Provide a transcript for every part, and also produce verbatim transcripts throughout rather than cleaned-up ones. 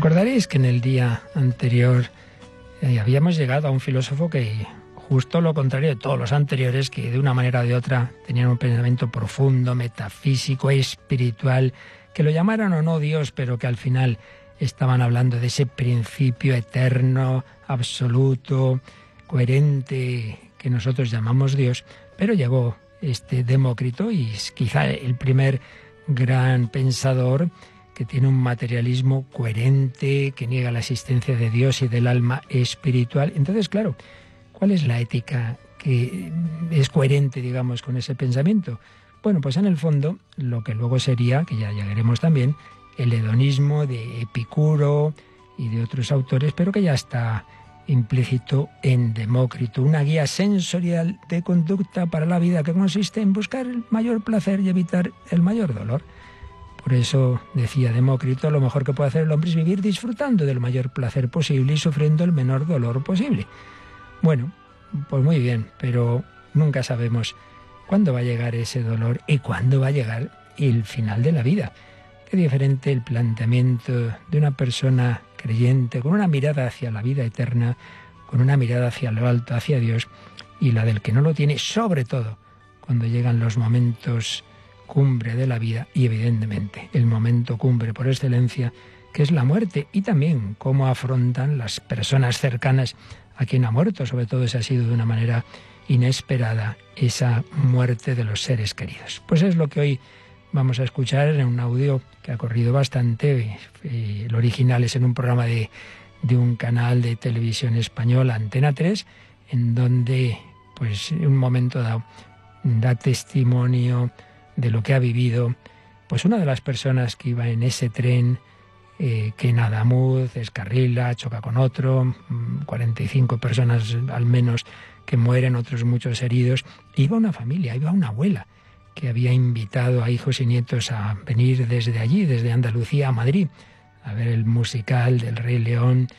Recordaréis que en el día anterior eh, habíamos llegado a un filósofo que, justo lo contrario de todos los anteriores, que de una manera o de otra tenían un pensamiento profundo, metafísico, espiritual, que lo llamaran o no Dios, pero que al final estaban hablando de ese principio eterno, absoluto, coherente, que nosotros llamamos Dios. Pero llegó este Demócrito y es quizá el primer gran pensador que tiene un materialismo coherente, que niega la existencia de Dios y del alma espiritual. Entonces, claro, ¿cuál es la ética que es coherente, digamos, con ese pensamiento? Bueno, pues en el fondo, lo que luego sería, que ya llegaremos también, el hedonismo de Epicuro y de otros autores, pero que ya está implícito en Demócrito, una guía sensorial de conducta para la vida que consiste en buscar el mayor placer y evitar el mayor dolor. Por eso decía Demócrito, lo mejor que puede hacer el hombre es vivir disfrutando del mayor placer posible y sufriendo el menor dolor posible. Bueno, pues muy bien, pero nunca sabemos cuándo va a llegar ese dolor y cuándo va a llegar el final de la vida. Qué diferente el planteamiento de una persona creyente, con una mirada hacia la vida eterna, con una mirada hacia lo alto, hacia Dios, y la del que no lo tiene, sobre todo cuando llegan los momentos cumbre de la vida y evidentemente el momento cumbre por excelencia, que es la muerte, y también cómo afrontan las personas cercanas a quien ha muerto, sobre todo si ha sido de una manera inesperada esa muerte de los seres queridos. Pues es lo que hoy vamos a escuchar en un audio que ha corrido bastante. El original es en un programa de, de un canal de televisión española, Antena tres, en donde pues en un momento dado da testimonio de lo que ha vivido pues una de las personas que iba en ese tren eh, que en Adamuz descarrila, choca con otro, cuarenta y cinco personas al menos que mueren, otros muchos heridos. Iba una familia, iba una abuela que había invitado a hijos y nietos a venir desde allí, desde Andalucía a Madrid, a ver el musical del Rey León,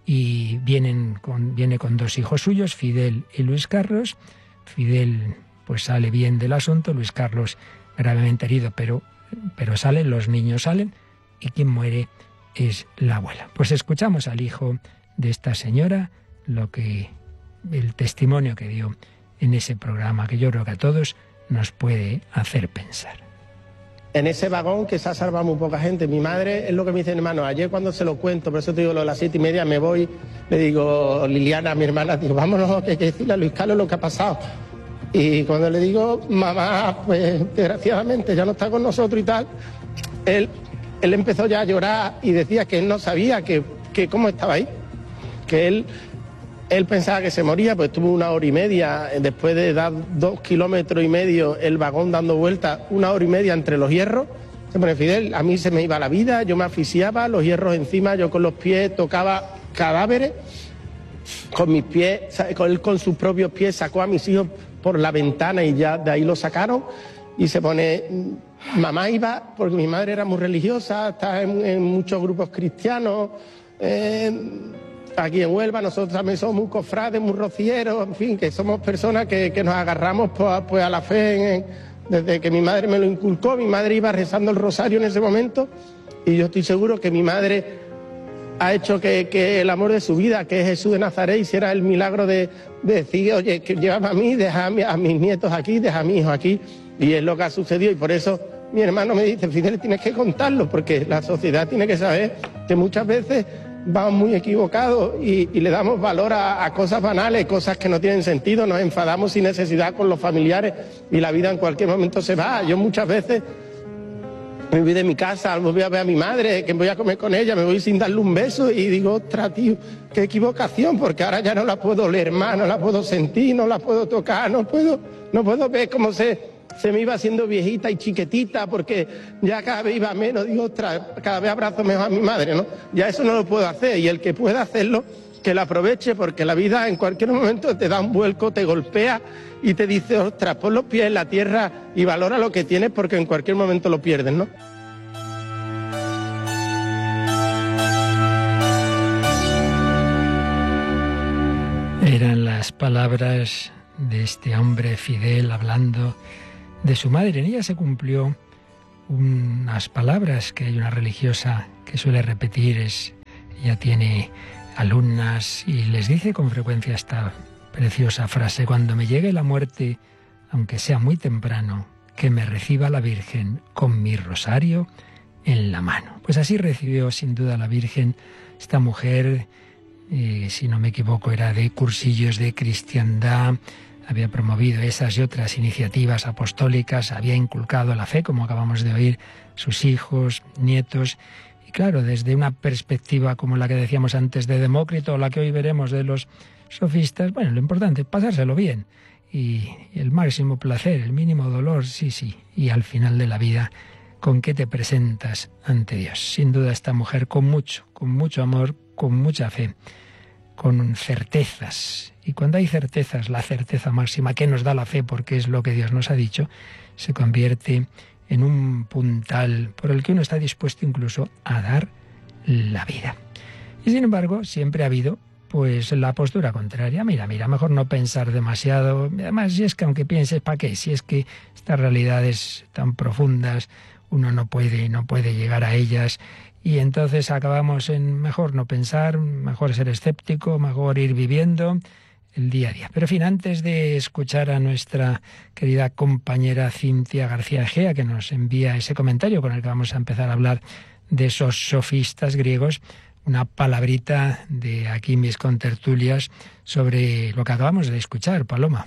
y vienen con, viene con dos hijos suyos, Fidel y Luis Carlos. Fidel pues sale bien del asunto, Luis Carlos gravemente herido, pero, pero salen, los niños salen, y quien muere es la abuela. Pues escuchamos al hijo de esta señora, lo que el testimonio que dio en ese programa, que yo creo que a todos nos puede hacer pensar. En ese vagón que se ha salvado muy poca gente, mi madre es lo que me dice, hermano, ayer cuando se lo cuento, por eso te digo lo de las siete y media, me voy, le digo, Liliana, mi hermana, digo, vámonos, que hay que decirle a Luis Carlos lo que ha pasado. Y cuando le digo, mamá, pues desgraciadamente ya no está con nosotros y tal, él, él empezó ya a llorar y decía que él no sabía que, que cómo estaba ahí, que él... Él pensaba que se moría, pues estuvo una hora y media, después de dar dos kilómetros y medio el vagón dando vueltas, una hora y media entre los hierros. Se pone Fidel, a mí se me iba la vida, yo me asfixiaba, los hierros encima, yo con los pies tocaba cadáveres, con mis pies, con él con sus propios pies sacó a mis hijos por la ventana y ya de ahí lo sacaron. Y se pone, mamá iba, porque mi madre era muy religiosa, estaba en, en muchos grupos cristianos, eh, aquí en Huelva nosotros también somos muy cofrades, muy rocieros, en fin, que somos personas que, que nos agarramos pues, pues a la fe. En, desde que mi madre me lo inculcó, mi madre iba rezando el rosario en ese momento, y yo estoy seguro que mi madre ha hecho que, que el amor de su vida, que es Jesús de Nazaret, hiciera el milagro de, de decir, oye, que llévame a mí, deja a, mi, a mis nietos aquí, deja a mi hijo aquí, y es lo que ha sucedido, y por eso mi hermano me dice, Fidel, tienes que contarlo, porque la sociedad tiene que saber que muchas veces vamos muy equivocados y, y le damos valor a, a cosas banales, cosas que no tienen sentido, nos enfadamos sin necesidad con los familiares y la vida en cualquier momento se va. Yo muchas veces me voy de mi casa, voy a ver a mi madre, que voy a comer con ella, me voy sin darle un beso y digo, ostras, tío, qué equivocación, porque ahora ya no la puedo oler más, no la puedo sentir, no la puedo tocar, no puedo, no puedo ver cómo se... se me iba haciendo viejita y chiquitita porque ya cada vez iba menos, digo, ostras, cada vez abrazo mejor a mi madre, ¿no? Ya eso no lo puedo hacer, y el que pueda hacerlo, que lo aproveche, porque la vida en cualquier momento te da un vuelco, te golpea y te dice, ostras, pon los pies en la tierra y valora lo que tienes, porque en cualquier momento lo pierdes, ¿no? Eran las palabras de este hombre Fidel hablando de su madre. En ella se cumplió unas palabras que hay una religiosa que suele repetir, es Ella tiene alumnas y les dice con frecuencia esta preciosa frase: cuando me llegue la muerte, aunque sea muy temprano, que me reciba la Virgen con mi rosario en la mano. Pues así recibió sin duda la Virgen esta mujer, eh, si no me equivoco, era de cursillos de cristiandad, había promovido esas y otras iniciativas apostólicas, había inculcado la fe, como acabamos de oír, sus hijos, nietos. Y claro, desde una perspectiva como la que decíamos antes de Demócrito, o la que hoy veremos de los sofistas, bueno, lo importante es pasárselo bien. Y el máximo placer, el mínimo dolor, sí, sí. Y al final de la vida, ¿con qué te presentas ante Dios? Sin duda esta mujer con mucho, con mucho amor, con mucha fe, con certezas. Y cuando hay certezas, la certeza máxima que nos da la fe, porque es lo que Dios nos ha dicho, se convierte en un puntal por el que uno está dispuesto incluso a dar la vida. Y sin embargo, siempre ha habido pues la postura contraria. Mira, mira, mejor no pensar demasiado. Además, si es que aunque pienses, ¿para qué? Si es que estas realidades tan profundas, uno no puede, no puede llegar a ellas. Y entonces acabamos en mejor no pensar, mejor ser escéptico, mejor ir viviendo el día a día. Pero en fin, antes de escuchar a nuestra querida compañera Cintia García Egea, que nos envía ese comentario con el que vamos a empezar a hablar de esos sofistas griegos, una palabrita de aquí mis contertulias sobre lo que acabamos de escuchar, Paloma.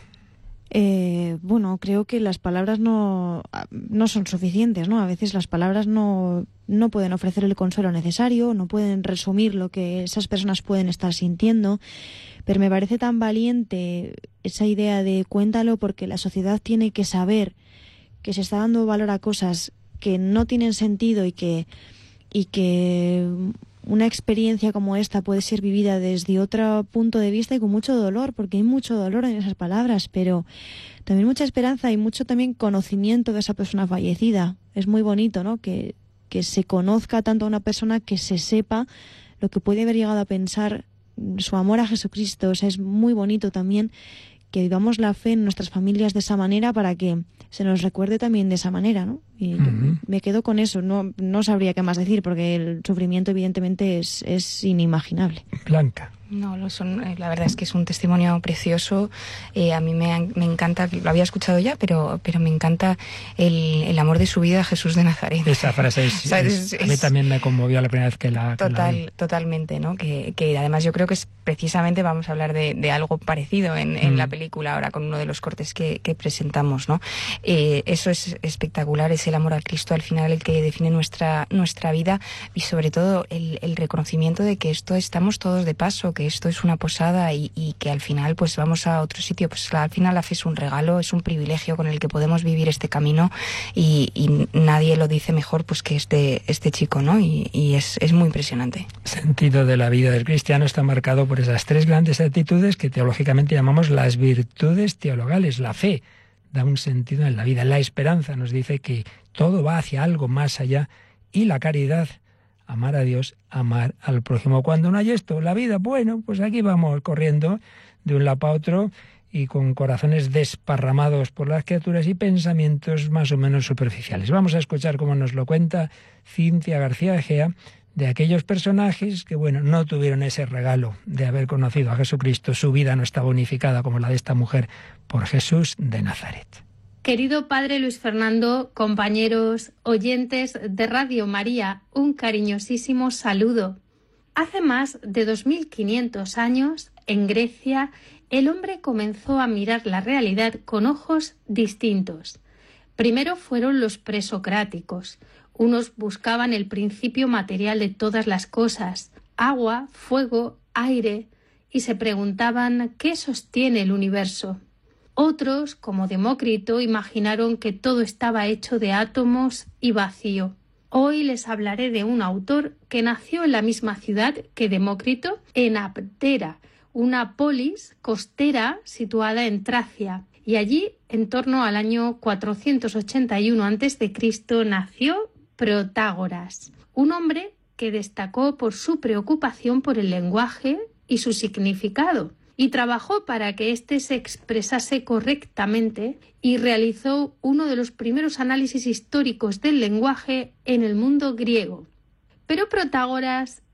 Eh, bueno, creo que las palabras no, no son suficientes, ¿no? A veces las palabras no, no pueden ofrecer el consuelo necesario, no pueden resumir lo que esas personas pueden estar sintiendo, pero me parece tan valiente esa idea de cuéntalo porque la sociedad tiene que saber que se está dando valor a cosas que no tienen sentido y que, y que una experiencia como esta puede ser vivida desde otro punto de vista y con mucho dolor, porque hay mucho dolor en esas palabras, pero también mucha esperanza y mucho también conocimiento de esa persona fallecida. Es muy bonito, ¿no? Que, que se conozca tanto a una persona, que se sepa lo que puede haber llegado a pensar, su amor a Jesucristo. O sea, es muy bonito también que vivamos la fe en nuestras familias de esa manera para que se nos recuerde también de esa manera, ¿no? Y uh-huh. me quedo con eso, no, no sabría qué más decir, porque el sufrimiento evidentemente es, es inimaginable. Blanca. No, lo son, la verdad es que es un testimonio precioso. Eh, a mí me, me encanta, lo había escuchado ya, pero, pero me encanta el, el amor de su vida a Jesús de Nazaret. Esa frase es, o sea, es, es, a mí también me conmovió la primera vez que la, total, que la vi. Totalmente, ¿no? Que, que además yo creo que es precisamente, vamos a hablar de, de algo parecido en, en mm. la película ahora con uno de los cortes que, que presentamos, ¿no? Eh, eso es espectacular, es el amor a Cristo al final el que define nuestra, nuestra vida y sobre todo el, el reconocimiento de que esto estamos todos de paso, que esto es una posada y, y que al final pues vamos a otro sitio. Pues al final la fe es un regalo, es un privilegio con el que podemos vivir este camino y, y nadie lo dice mejor pues que este, este chico, ¿no? Y, y es, es muy impresionante. El sentido de la vida del cristiano está marcado por esas tres grandes actitudes que teológicamente llamamos las virtudes teologales. La fe da un sentido en la vida, la esperanza nos dice que todo va hacia algo más allá y la caridad, amar a Dios, amar al prójimo. Cuando no hay esto, la vida, bueno, pues aquí vamos corriendo de un lado para otro y con corazones desparramados por las criaturas y pensamientos más o menos superficiales. Vamos a escuchar cómo nos lo cuenta Cintia García Egea de aquellos personajes que, bueno, no tuvieron ese regalo de haber conocido a Jesucristo. Su vida no está bonificada como la de esta mujer por Jesús de Nazaret. Querido Padre Luis Fernando, compañeros, oyentes de Radio María, un cariñosísimo saludo. Hace más de dos mil quinientos años, en Grecia, el hombre comenzó a mirar la realidad con ojos distintos. Primero fueron los presocráticos. Unos buscaban el principio material de todas las cosas, agua, fuego, aire, y se preguntaban ¿qué sostiene el universo? Otros, como Demócrito, imaginaron que todo estaba hecho de átomos y vacío. Hoy les hablaré de un autor que nació en la misma ciudad que Demócrito, en Abdera, una polis costera situada en Tracia. Y allí, en torno al año cuatrocientos ochenta y uno antes de Cristo, nació Protágoras, un hombre que destacó por su preocupación por el lenguaje y su significado, y trabajó para que éste se expresase correctamente y realizó uno de los primeros análisis históricos del lenguaje en el mundo griego. Pero Protágoras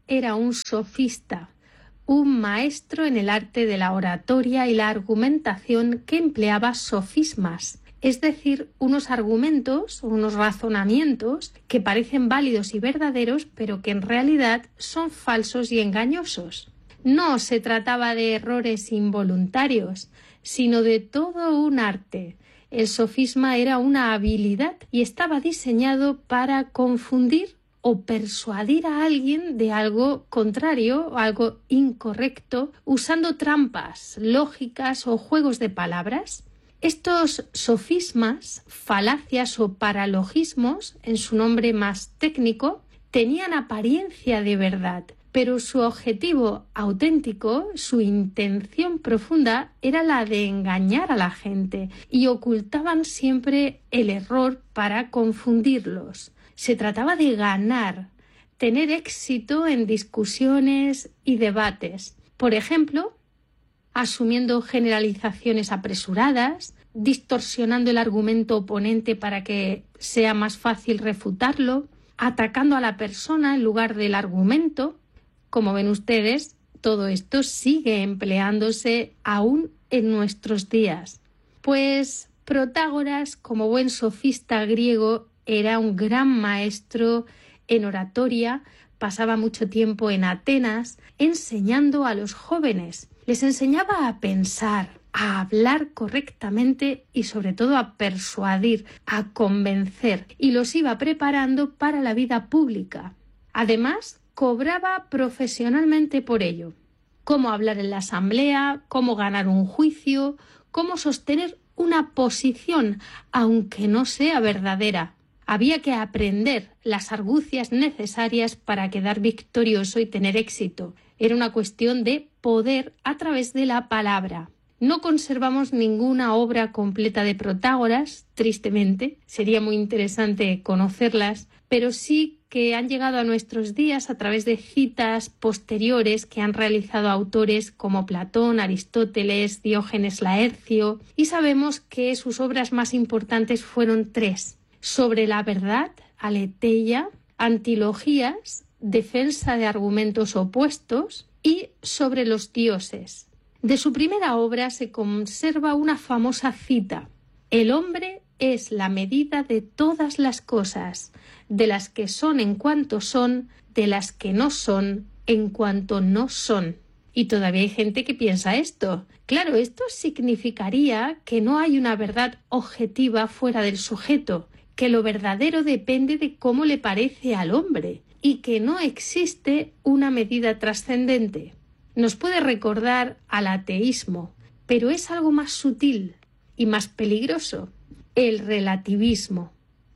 era un sofista, un maestro en el arte de la oratoria y la argumentación que empleaba sofismas, es decir, unos argumentos, unos razonamientos que parecen válidos y verdaderos, pero que en realidad son falsos y engañosos. No se trataba de errores involuntarios, sino de todo un arte. El sofisma era una habilidad y estaba diseñado para confundir o persuadir a alguien de algo contrario o algo incorrecto usando trampas, lógicas o juegos de palabras. Estos sofismas, falacias o paralogismos, en su nombre más técnico, tenían apariencia de verdad, pero su objetivo auténtico, su intención profunda, era la de engañar a la gente y ocultaban siempre el error para confundirlos. Se trataba de ganar, tener éxito en discusiones y debates. Por ejemplo, asumiendo generalizaciones apresuradas, distorsionando el argumento oponente para que sea más fácil refutarlo, atacando a la persona en lugar del argumento. Como ven ustedes, todo esto sigue empleándose aún en nuestros días. Pues Protágoras, como buen sofista griego, era un gran maestro en oratoria, pasaba mucho tiempo en Atenas enseñando a los jóvenes. Les enseñaba a pensar, a hablar correctamente y sobre todo a persuadir, a convencer, y los iba preparando para la vida pública. Además, cobraba profesionalmente por ello. Cómo hablar en la asamblea, cómo ganar un juicio, cómo sostener una posición, aunque no sea verdadera. Había que aprender las argucias necesarias para quedar victorioso y tener éxito. Era una cuestión de poder a través de la palabra. No conservamos ninguna obra completa de Protágoras, tristemente. Sería muy interesante conocerlas, pero sí que han llegado a nuestros días a través de citas posteriores que han realizado autores como Platón, Aristóteles, Diógenes Laercio, y sabemos que sus obras más importantes fueron tres: Sobre la verdad, Aletheia, Antilogías, Defensa de argumentos opuestos, y Sobre los dioses. De su primera obra se conserva una famosa cita: el hombre es la medida de todas las cosas, de las que son en cuanto son, de las que no son en cuanto no son. Y todavía hay gente que piensa esto. Claro, esto significaría que no hay una verdad objetiva fuera del sujeto, que lo verdadero depende de cómo le parece al hombre y que no existe una medida trascendente. Nos puede recordar al ateísmo, pero es algo más sutil y más peligroso: el relativismo.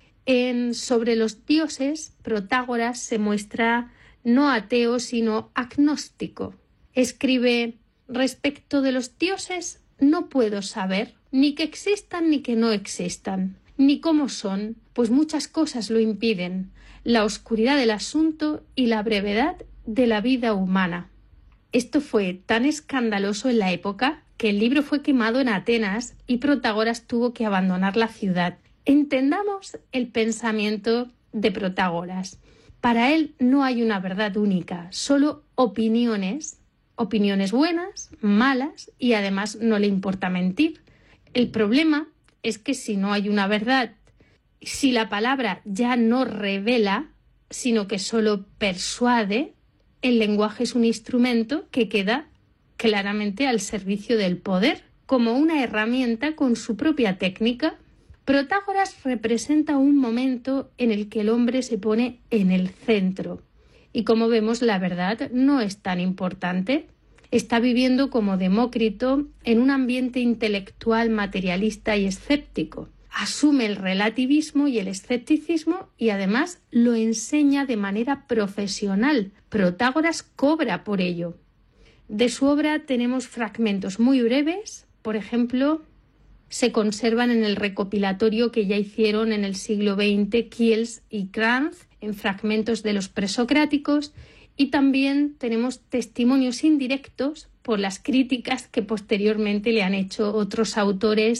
En Sobre los dioses, Protágoras se muestra no ateo, sino agnóstico. Escribe: respecto de los dioses no puedo saber ni que existan ni que no existan, ni cómo son, pues muchas cosas lo impiden, la oscuridad del asunto y la brevedad de la vida humana. Esto fue tan escandaloso en la época que el libro fue quemado en Atenas y Protágoras tuvo que abandonar la ciudad. Entendamos el pensamiento de Protágoras. Para él no hay una verdad única, solo opiniones, opiniones buenas, malas, y además no le importa mentir. El problema es que si no hay una verdad, si la palabra ya no revela, sino que solo persuade, el lenguaje es un instrumento que queda claramente al servicio del poder, como una herramienta con su propia técnica. Protágoras representa un momento en el que el hombre se pone en el centro. Y como vemos, la verdad no es tan importante. Está viviendo como Demócrito en un ambiente intelectual materialista y escéptico. Asume el relativismo y el escepticismo y además lo enseña de manera profesional. Protágoras cobra por ello. De su obra tenemos fragmentos muy breves, por ejemplo, se conservan en el recopilatorio que ya hicieron en el siglo veinte Kiels y Kranz, en fragmentos de los presocráticos, y también tenemos testimonios indirectos por las críticas que posteriormente le han hecho otros autores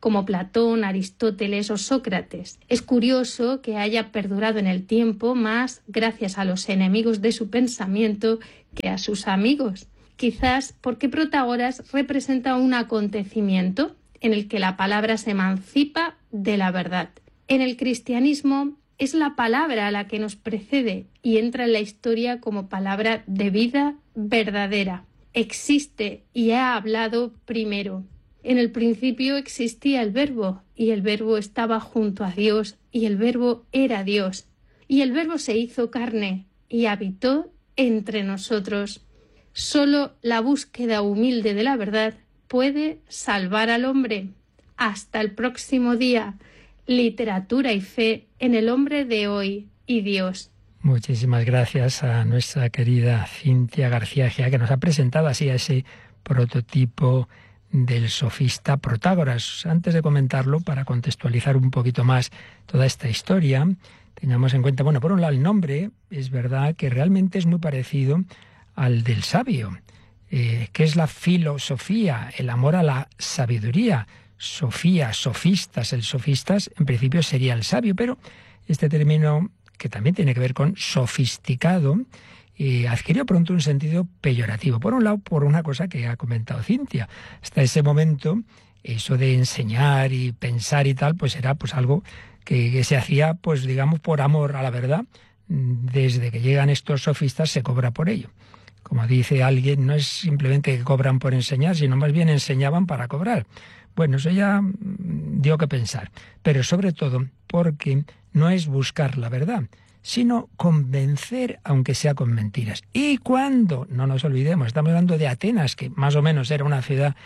como Platón, Aristóteles o Sócrates. Es curioso que haya perdurado en el tiempo más gracias a los enemigos de su pensamiento que a sus amigos. Quizás porque Protágoras representa un acontecimiento en el que la palabra se emancipa de la verdad. En el cristianismo es la palabra la que nos precede y entra en la historia como palabra de vida verdadera. Existe y ha hablado primero. En el principio existía el Verbo, y el Verbo estaba junto a Dios, y el Verbo era Dios. Y el Verbo se hizo carne y habitó entre nosotros. Solo la búsqueda humilde de la verdad puede salvar al hombre. Hasta el próximo día. Literatura y fe en el hombre de hoy y Dios. Muchísimas gracias a nuestra querida Cintia García Egea, que nos ha presentado así a ese prototipo del sofista Protágoras. Antes de comentarlo, para contextualizar un poquito más toda esta historia, tengamos en cuenta, bueno, por un lado el nombre, es verdad que realmente es muy parecido al del sabio, eh, que es la filosofía, el amor a la sabiduría. Sofía, sofistas, el sofistas en principio sería el sabio, pero este término, que también tiene que ver con sofisticado, eh, adquirió pronto un sentido peyorativo. Por un lado, por una cosa que ha comentado Cintia. Hasta ese momento, eso de enseñar y pensar y tal, pues era pues algo que, que se hacía, pues digamos, por amor a la verdad. Desde que llegan estos sofistas se cobra por ello. Como dice alguien, no es simplemente que cobran por enseñar, sino más bien enseñaban para cobrar. Bueno, eso ya dio que pensar, pero sobre todo porque no es buscar la verdad, sino convencer, aunque sea con mentiras. Y cuando, no nos olvidemos, estamos hablando de Atenas, que más o menos era una ciudad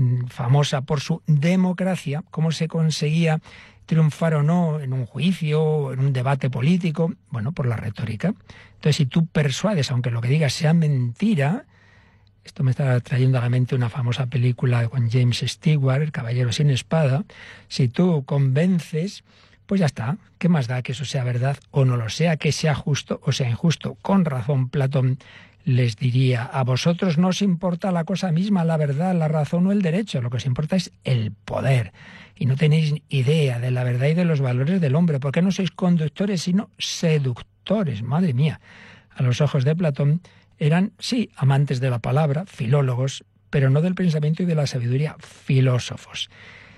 famosa por su democracia, cómo se conseguía triunfar o no en un juicio o en un debate político, bueno, por la retórica. Entonces, si tú persuades, aunque lo que digas sea mentira. Esto me está trayendo a la mente una famosa película con James Stewart, El caballero sin espada. Si tú convences, pues ya está. ¿Qué más da que eso sea verdad o no lo sea, que sea justo o sea injusto? Con razón, Platón les diría, a vosotros no os importa la cosa misma, la verdad, la razón o el derecho. Lo que os importa es el poder. Y no tenéis idea de la verdad y de los valores del hombre. ¿Por qué no sois conductores, sino seductores? Madre mía. A los ojos de Platón, eran, sí, amantes de la palabra, filólogos, pero no del pensamiento y de la sabiduría, filósofos.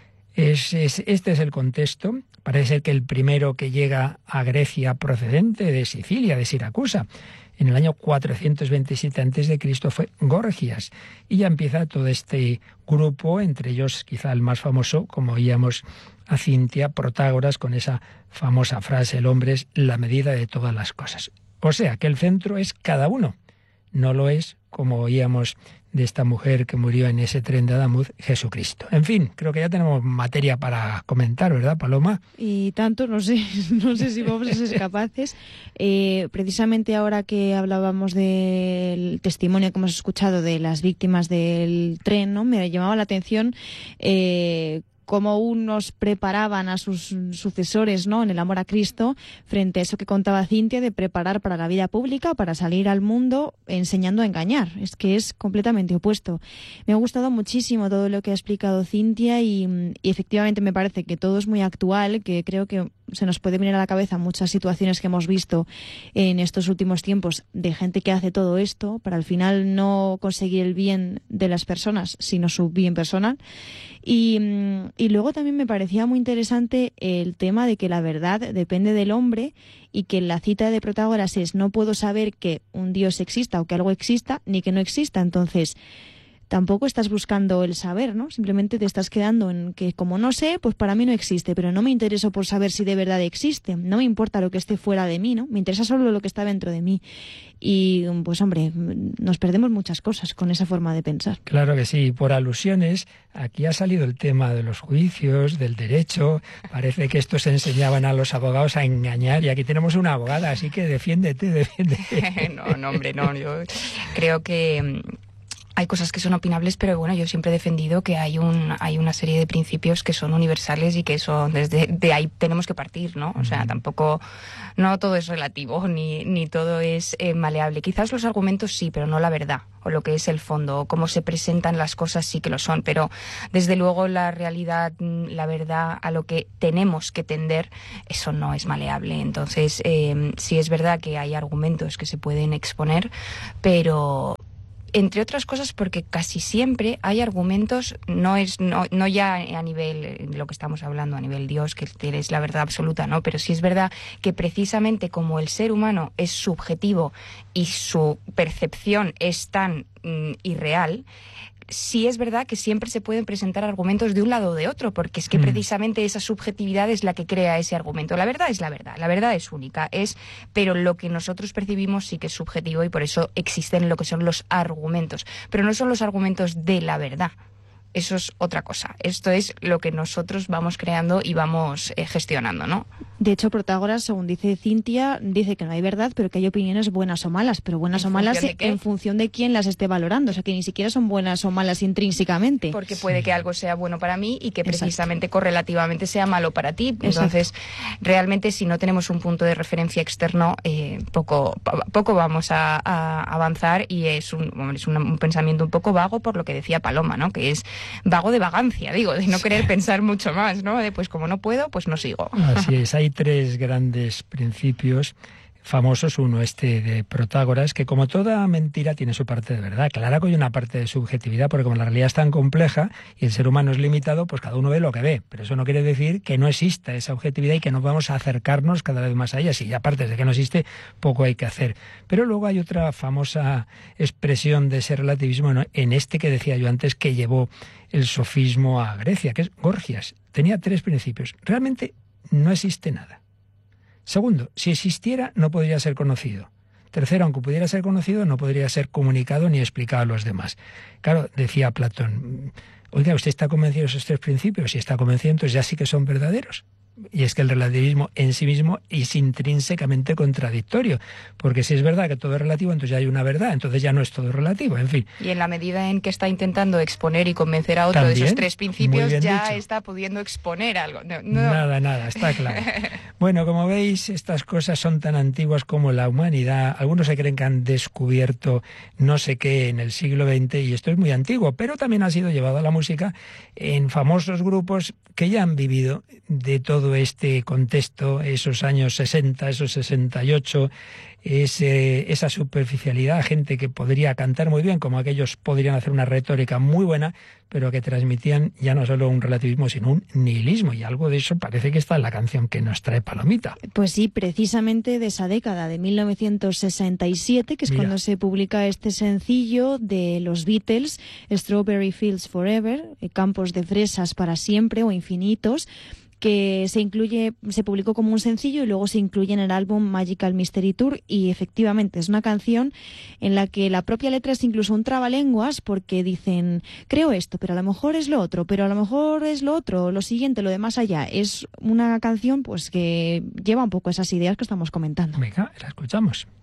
Es, es, este es el contexto. Parece ser que el primero que llega a Grecia procedente de Sicilia, de Siracusa, en el año cuatrocientos veintisiete antes de Cristo fue Gorgias. Y ya empieza todo este grupo, entre ellos quizá el más famoso, como oíamos a Cintia, Protágoras, con esa famosa frase, el hombre es la medida de todas las cosas. O sea, que el centro es cada uno. No lo es, como oíamos de esta mujer que murió en ese tren de Adamuz, Jesucristo. En fin, creo que ya tenemos materia para comentar, ¿verdad, Paloma? Y tanto, no sé, no sé si vamos a ser capaces. Eh, precisamente ahora que hablábamos del testimonio que hemos escuchado de las víctimas del tren, ¿no? Me llamaba la atención eh, cómo unos preparaban a sus sucesores, ¿no?, en el amor a Cristo, frente a eso que contaba Cintia de preparar para la vida pública, para salir al mundo enseñando a engañar. Es que es completamente opuesto. Me ha gustado muchísimo todo lo que ha explicado Cintia y, y efectivamente me parece que todo es muy actual, que creo que se nos puede venir a la cabeza muchas situaciones que hemos visto en estos últimos tiempos de gente que hace todo esto para al final no conseguir el bien de las personas, sino su bien personal. Y, y luego también me parecía muy interesante el tema de que la verdad depende del hombre y que la cita de Protágoras es: no puedo saber que un Dios exista o que algo exista ni que no exista. Entonces tampoco estás buscando el saber, ¿no? Simplemente te estás quedando en que como no sé, pues para mí no existe, pero no me intereso por saber si de verdad existe. No me importa lo que esté fuera de mí, ¿no? Me interesa solo lo que está dentro de mí. Y pues hombre, nos perdemos muchas cosas con esa forma de pensar. Claro que sí, por alusiones, aquí ha salido el tema de los juicios, del derecho. Parece que estos enseñaban a los abogados a engañar y aquí tenemos una abogada, así que defiéndete, defiéndete. no, no, hombre, no, yo creo que hay cosas que son opinables, pero bueno, yo siempre he defendido que hay un hay una serie de principios que son universales y que son desde de ahí tenemos que partir, ¿no? O sea, tampoco, no todo es relativo ni, ni todo es eh, maleable. Quizás los argumentos sí, pero no la verdad, o lo que es el fondo, o cómo se presentan las cosas sí que lo son, pero desde luego la realidad, la verdad, a lo que tenemos que tender, eso no es maleable. Entonces, eh, sí es verdad que hay argumentos que se pueden exponer, pero entre otras cosas porque casi siempre hay argumentos, no es no, no ya a nivel de lo que estamos hablando, a nivel Dios, que es la verdad absoluta, ¿no? Pero sí es verdad que precisamente como el ser humano es subjetivo y su percepción es tan mm, irreal, sí es verdad que siempre se pueden presentar argumentos de un lado o de otro, porque es que mm. precisamente esa subjetividad es la que crea ese argumento. La verdad es la verdad, la verdad es única, es, pero lo que nosotros percibimos sí que es subjetivo y por eso existen lo que son los argumentos. Pero no son los argumentos de la verdad. Eso es otra cosa. Esto es lo que nosotros vamos creando y vamos eh, gestionando, ¿no? De hecho, Protágoras, según dice Cintia, dice que no hay verdad, pero que hay opiniones buenas o malas, pero buenas o malas en función de quién las esté valorando. O sea, que ni siquiera son buenas o malas intrínsecamente. Porque puede que algo sea bueno para mí y que precisamente Exacto. correlativamente sea malo para ti. Entonces, Exacto. realmente, si no tenemos un punto de referencia externo, eh, poco poco vamos a, a avanzar y es, un, es un, un pensamiento un poco vago por lo que decía Paloma, ¿no? Que es vago de vagancia, digo, de no querer pensar mucho más, ¿no? De pues como no puedo, pues no sigo. Así es, hay tres grandes principios famosos. Uno, este de Protágoras, que como toda mentira tiene su parte de verdad. Claro que hay una parte de subjetividad, porque como la realidad es tan compleja y el ser humano es limitado, pues cada uno ve lo que ve. Pero eso no quiere decir que no exista esa objetividad y que no vamos a acercarnos cada vez más a ella. Si aparte de que no existe, poco hay que hacer. Pero luego hay otra famosa expresión de ese relativismo, ¿no? En este que decía yo antes, que llevó el sofismo a Grecia, que es Gorgias. Tenía tres principios. Realmente no existe nada. Segundo, si existiera, no podría ser conocido. Tercero, aunque pudiera ser conocido, no podría ser comunicado ni explicado a los demás. Claro, decía Platón, oiga, ¿usted está convencido de esos tres principios? Si está convencido, entonces ya sí que son verdaderos. Y es que el relativismo en sí mismo es intrínsecamente contradictorio, porque si es verdad que todo es relativo, entonces ya hay una verdad, entonces ya no es todo relativo, en fin. Y en la medida en que está intentando exponer y convencer a otro También, de esos tres principios, ya dicho. Está pudiendo exponer algo. No, no. Nada, nada, está claro. Bueno, como veis, estas cosas son tan antiguas como la humanidad. Algunos se creen que han descubierto no sé qué en el siglo veinte, y esto es muy antiguo, pero también ha sido llevado a la música en famosos grupos que ya han vivido de todo este contexto, esos años sesenta, esos sesenta y ocho, ese, esa superficialidad, gente que podría cantar muy bien, como aquellos podrían hacer una retórica muy buena, pero que transmitían ya no solo un relativismo, sino un nihilismo, y algo de eso parece que está en la canción que nos trae Palomita. Pues sí, precisamente de esa década, de mil novecientos sesenta y siete, que es Mira. cuando se publica este sencillo de los Beatles, Strawberry Fields Forever, Campos de fresas para siempre o infinitos, que se incluye, se publicó como un sencillo y luego se incluye en el álbum Magical Mystery Tour, y efectivamente es una canción en la que la propia letra es incluso un trabalenguas, porque dicen, creo esto, pero a lo mejor es lo otro, pero a lo mejor es lo otro, lo siguiente, lo de más allá. Es una canción pues que lleva un poco esas ideas que estamos comentando. Venga, la escuchamos.